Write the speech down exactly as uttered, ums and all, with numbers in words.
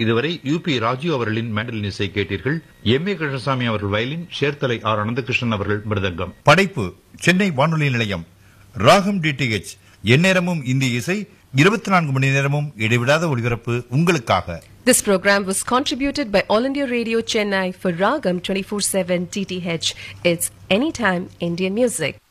இதுவரை you B Raju அவர்களின் mandolin இசை கேட்டீர்கள். எம் ஏ கிருஷ்ணசாமி அவர்கள் வயலின், சேர்த்தலை ஆர் அனந்தகிருஷ்ணன் அவர்கள் மிருதங்கம். படைப்பு சென்னை வானொலி நிலையம். ராகம் டிடிஎச், எந்நேரமும் இந்திய இசை, இருபத்தி நான்கு மணி நேரமும் இடைவிடாத ஒளிபரப்பு உங்களுக்காக. This program was contributed by All India Radio Chennai for Ragam twenty-four seven T T H. It's anytime Indian music.